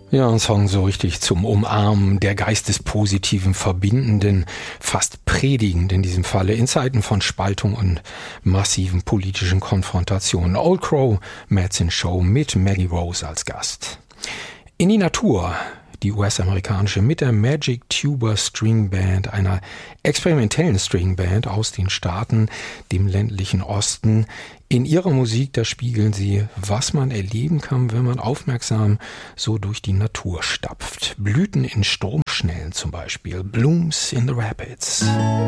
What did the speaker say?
Ja, ein Song so richtig zum Umarmen, der geistespositiven, verbindenden, fast predigend in diesem Falle, in Zeiten von Spaltung und massiven politischen Konfrontationen. Old Crow, Madsen Show mit Maggie Rose als Gast. In die Natur, die US-amerikanische mit der Magic Tuba String Band, einer experimentellen String Band aus den Staaten, dem ländlichen Osten. In ihrer Musik, da spiegeln sie, was man erleben kann, wenn man aufmerksam so durch die Natur stapft. Blüten in Stromschnellen zum Beispiel, Blooms in the Rapids.